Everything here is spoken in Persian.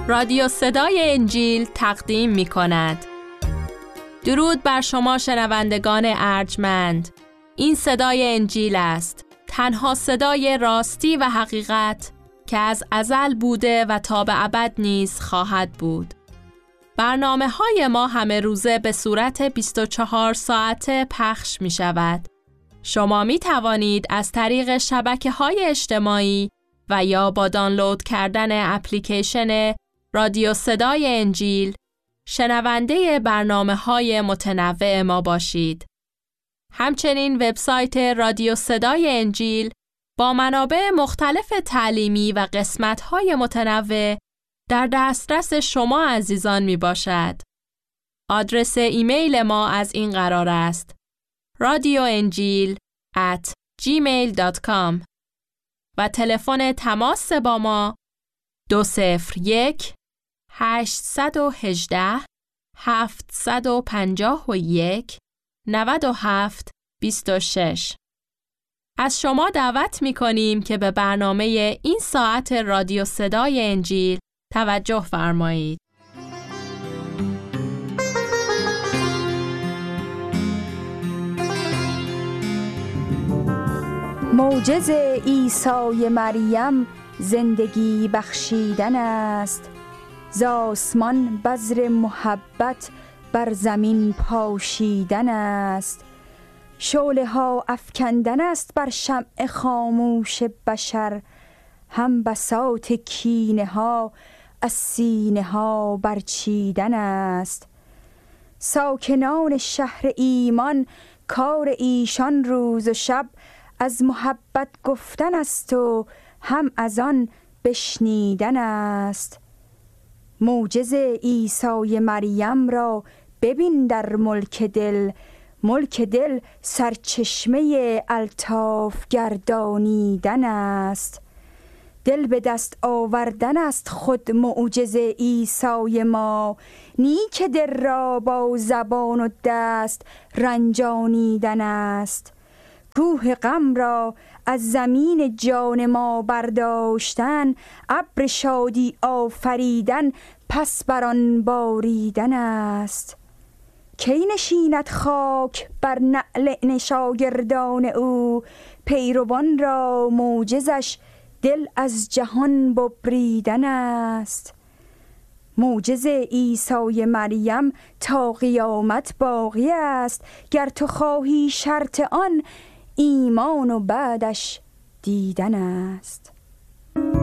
رادیو صدای انجیل تقدیم می کند. درود بر شما شنوندگان ارجمند. این صدای انجیل است، تنها صدای راستی و حقیقت که از ازل بوده و تا به ابد نیز خواهد بود. برنامه‌های ما همه روزه به صورت 24 ساعته پخش می شود. شما می توانید از طریق شبکه‌های اجتماعی و یا با دانلود کردن اپلیکیشن رادیو صدای انجیل شنونده برنامه‌های متنوع ما باشید. همچنین وبسایت رادیو صدای انجیل با منابع مختلف تعلیمی و قسمت‌های متنوع در دسترس شما عزیزان می باشد. آدرس ایمیل ما از این قرار است: radioenjil@gmail.com و تلفن تماس با ما 201 818 751 97 26. از شما دعوت می کنیم که به برنامه این ساعت رادیو صدای انجیل توجه فرمایید. معجز عیسی مریم زندگی بخشیدن است، ز آسمان بذر محبت بر زمین پاشیدن است. شعله ها افکندن است بر شمع خاموش بشر، هم بساط کینه ها از سینه ها برچیدن است. ساکنان شهر ایمان کار ایشان روز و شب از محبت گفتن است و هم از آن بشنیدن است. معجز عیسی مریم را ببین در ملک دل، ملک دل سرچشمه الطاف گردانیدن است. دل به دست آوردن است خود معجز عیسی ما، نی که دل را با زبان و دست رنجانیدن است. کوه غم را از زمین جان ما برداشتن، ابر شادی آفریدن پس بر آن باریدن است. کی نشیند خاک بر نعل شاگردان او، پیروان را معجزش دل از جهان ببریدن است. معجز عیسی مریم تا قیامت باقی است، گر تو خواهی شرط آن ایمان و بعدش دیدن است.